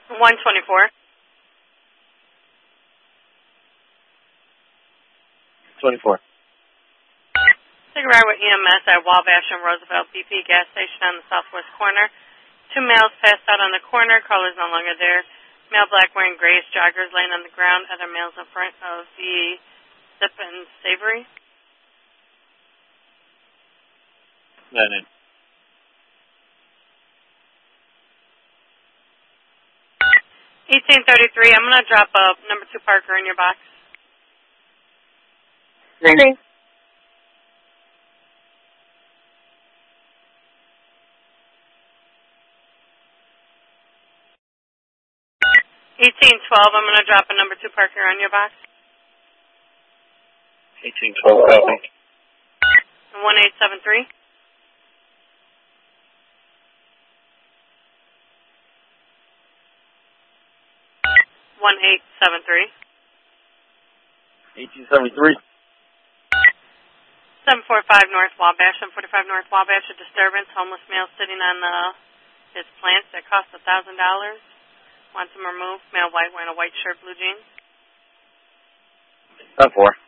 124. 24. Take a ride with EMS at Wabash and Roosevelt BP gas station on the southwest corner. 2 males passed out on the corner. Caller is no longer there. Male black wearing grayish joggers laying on the ground. Other males in front of the Sip and Savory. 9-8. 1833. I'm going to drop a number 2 Parker in your box. Ring. 1812. I'm going to drop a number 2 Parker on your box. 1812. Copy. 1873. 1873. 1873. 745 North Wabash. 745 North Wabash. A disturbance. Homeless male sitting on his plants that cost $1,000. Wants him removed. Male white wearing a white shirt, blue jeans. 10-4.